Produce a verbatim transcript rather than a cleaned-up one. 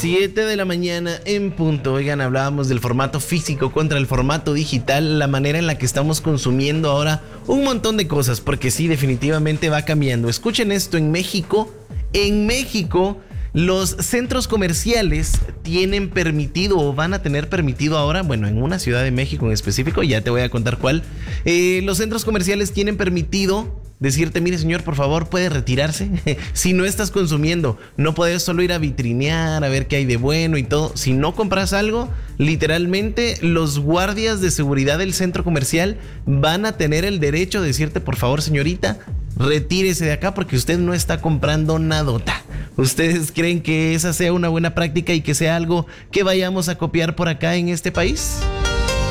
siete de la mañana en punto. Oigan, hablábamos del formato físico contra el formato digital, la manera en la que estamos consumiendo ahora un montón de cosas, porque sí, definitivamente va cambiando. Escuchen esto, en México, en México, los centros comerciales tienen permitido o van a tener permitido ahora, bueno, en una ciudad de México en específico, ya te voy a contar cuál, eh, los centros comerciales tienen permitido decirte, mire señor, por favor, puede retirarse. Si no estás consumiendo, no puedes solo ir a vitrinear, a ver qué hay de bueno y todo. Si no compras algo, literalmente los guardias de seguridad del centro comercial van a tener el derecho de decirte, por favor señorita, retírese de acá porque usted no está comprando nadota. ¿Ustedes creen que esa sea una buena práctica y que sea algo que vayamos a copiar por acá en este país?